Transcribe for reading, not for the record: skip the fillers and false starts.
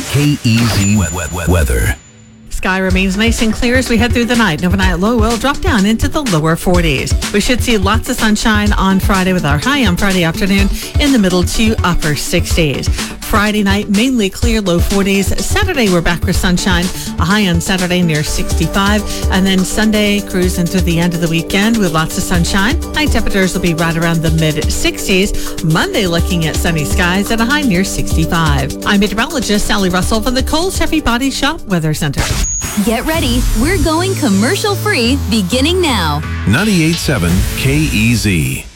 KEZ weather. Sky remains nice and clear as we head through the night. Overnight low will drop down into the lower 40s. We should see lots of sunshine on Friday with our high on Friday afternoon in the middle to upper 60s. Friday night, mainly clear, low 40s. Saturday, we're back with sunshine. A high on Saturday near 65. And then Sunday, cruising through the end of the weekend with lots of sunshine. High temperatures will be right around the mid-60s. Monday, looking at sunny skies at a high near 65. I'm meteorologist Sally Russell from the Kohl's Chevy Body Shop Weather Center. Get ready. We're going commercial free beginning now. 98.7 KEZ.